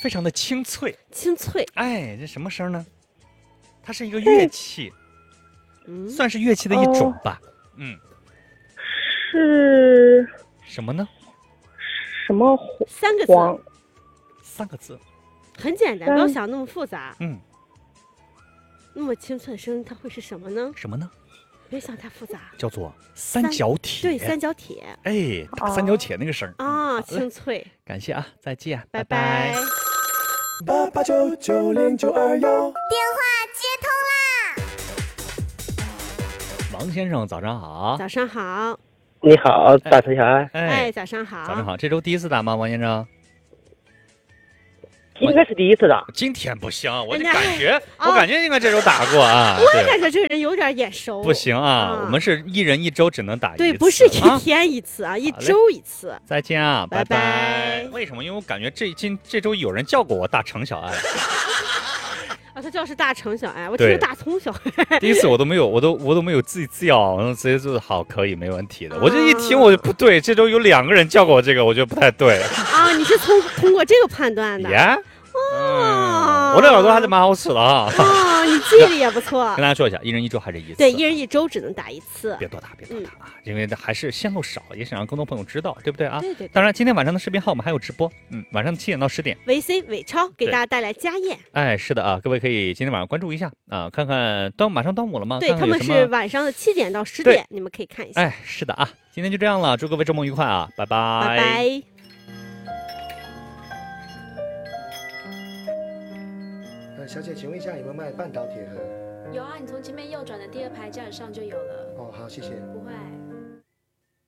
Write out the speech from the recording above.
非常的清脆。 清脆。 哎，这什么声呢？它是一个乐器，算是乐器的一种吧。 是什么呢？ 什么 3个字 ？3个字， 很简单，不要想那么复杂。那么清脆的声音，它会是什么呢？ 什么呢？ 别想太复杂， 叫做三角铁。 对，三角铁。 哎，打三角铁那个声啊，清脆。 感谢啊，再见， 拜拜。 88990921， 电话接通啦！ 王先生，早上好。 早上好。 你好，大陈小爱。 哎，早上好。 早上好，这周第一次打吗，王先生？ 应该是第一次打。 今天不行，我就感觉，我感觉应该这周打过啊。 我也感觉这个人有点眼熟。 不行啊，我们是一人一周只能打一次。 对，不是一天一次啊，一周一次。 再见啊， 拜拜。 为什么？因为我感觉这周有人叫过我大程小爱。 啊，他叫是大程小爱，我听大葱小爱。 第一次我都没有自己叫，然后直接就是好，可以，没问题的。我这一听我就不对，这周有2个人叫过我这个，我觉得不太对。 啊，你是通过这个判断的？ 呀，我的耳朵还是蛮好使的啊。 哦，你记忆力也不错。 跟大家说一下，一人一周还是一次。 对，一人一周只能打一次。 别多打啊，因为还是线路少，也想让更多朋友知道，对不对啊？ 对。 当然，今天晚上的视频号我们还有直播，晚上7点到10点。 维 C 伟超给大家带来家宴。 哎，是的啊，各位可以今天晚上关注一下啊，看看马上端午了吗？ 对，他们是晚上的7点到10点，你们可以看一下。 哎，是的啊，今天就这样了，祝各位周末愉快啊，拜拜。 拜拜。 小姐，请问一下有没有卖半岛铁盒？ 有啊，你从前面右转的第2排架子上就有了。 哦，好，谢谢。 不会。